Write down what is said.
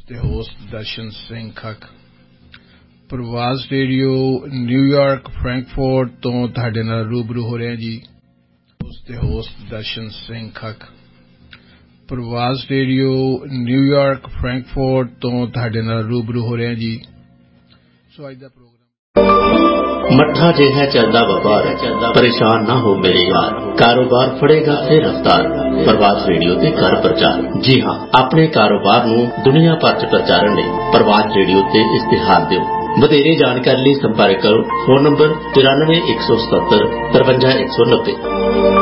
ਤੇ ਹੋਸਟ ਦਰਸ਼ਨ ਸਿੰਘ ਖੱਖ ਪ੍ਰਵਾਸ radio New York Frankfurt ਤੋਂ ਤੁਹਾਡੇ ਨਾਲ ਰੂਬਰੂ ਹੋ ਰਿਹਾ ਜੀ। ਤੇ ਹੋਸਟ ਦਰਸ਼ਨ ਸਿੰਘ ਖੱਖ ਪ੍ਰਵਾਸ ਰੇਡੀਓ ਨਿਊਯਾਰਕ ਫਰੈਂਕਫਰਟ ਤੋਂ ਤੁਹਾਡੇ ਨਾਲ ਰੂਬਰੂ ਹੋ ਰਿਹਾ ਜੀ। ਸੋ ਅੱਜ ਦਾ ਪ੍ਰੋਗਰਾਮ ਮੱਠਾ ਜਿਹਾ ਚੱਲਦਾ ਵਪਾਰ ਪਰੇਸ਼ਾਨ ਨਾ ਹੋ ਮੇਰੇ ਯਾਰ ਕਾਰੋਬਾਰ ਫੜੇਗਾ ਫਿਰ ਰਫਤਾਰ ਪ੍ਰਵਾਸ ਰੇਡੀਓ ਤੇ ਕਰ ਪ੍ਰਚਾਰ। ਜੀ ਹਾਂ, ਆਪਣੇ ਕਾਰੋਬਾਰ ਨੂੰ ਦੁਨੀਆ ਭਰ ਚ ਪ੍ਰਚਾਰਨ ਲਈ ਪ੍ਰਵਾਸ ਰੇਡੀਓ ਤੇ ਇਸ਼ਤਿਹਾਰ ਦਿਓ। ਵਧੇਰੇ ਜਾਣਕਾਰੀ ਲਈ ਸੰਪਰਕ ਕਰੋ ਫੋਨ ਨੰਬਰ 93 177 53 190।